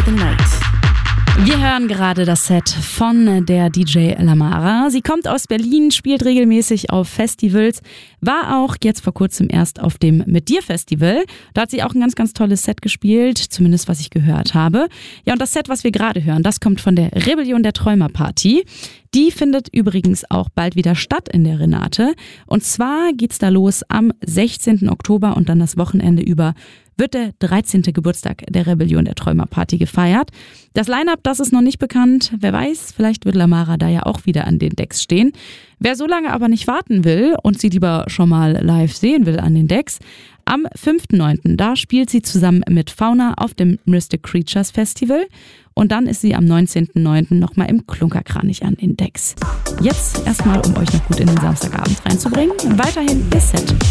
the Night. Wir hören gerade das Set von der DJ Lamara. Sie kommt aus Berlin, spielt regelmäßig auf Festivals, war auch jetzt vor kurzem erst auf dem Mit dir Festival. Da hat sie auch ein ganz, ganz tolles Set gespielt, zumindest was ich gehört habe. Ja, und das Set, was wir gerade hören, das kommt von der Rebellion der Träumer Party. Die findet übrigens auch bald wieder statt in der Renate. Und zwar geht's da los am 16. Oktober und dann das Wochenende über wird der 13. Geburtstag der Rebellion der Träumer Party gefeiert. Das Line-Up, das ist noch nicht bekannt. Wer weiß, vielleicht wird Lamara da ja auch wieder an den Decks stehen. Wer so lange aber nicht warten will und sie lieber schon mal live sehen will an den Decks, am 5.9. da spielt sie zusammen mit Fauna auf dem Mystic Creatures Festival und dann ist sie am 19.9. nochmal im Klunkerkranich an den Decks. Jetzt erstmal, um euch noch gut in den Samstagabend reinzubringen, weiterhin ihr Set.